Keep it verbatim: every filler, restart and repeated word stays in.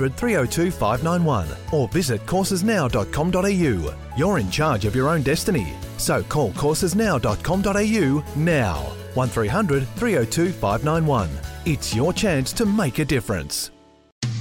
hundred, three oh two, five nine one or visit courses now dot com dot a u. You're in charge of your own destiny. So call courses now dot com dot a u now. one three hundred, three oh two, five nine one. It's your chance to make a difference.